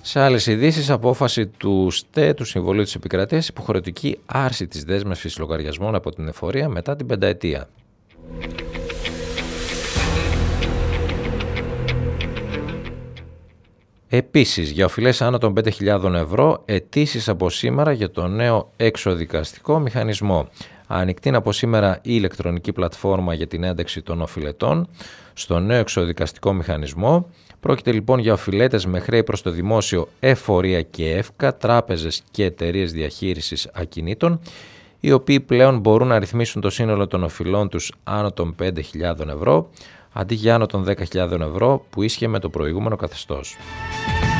Σε άλλες ειδήσεις, απόφαση του ΣΤΕ, του Συμβουλίου της Επικρατείας, υποχρεωτική άρση της δέσμευσης λογαριασμών από την εφορία μετά την πενταετία. Επίσης, για οφειλές άνω των 5.000 ευρώ, αιτήσεις από σήμερα για το νέο εξωδικαστικό μηχανισμό. Ανοιχτή από σήμερα η ηλεκτρονική πλατφόρμα για την ένταξη των οφειλετών στο νέο εξωδικαστικό μηχανισμό. Πρόκειται λοιπόν για οφειλέτες με χρέη προς το δημόσιο, εφορία και ΕΦΚΑ, τράπεζες και εταιρείες διαχείρισης ακινήτων, οι οποίοι πλέον μπορούν να ρυθμίσουν το σύνολο των οφειλών τους άνω των 5.000 ευρώ, αντί για άνω των 10.000 ευρώ που ίσχυε με το προηγούμενο καθεστώς.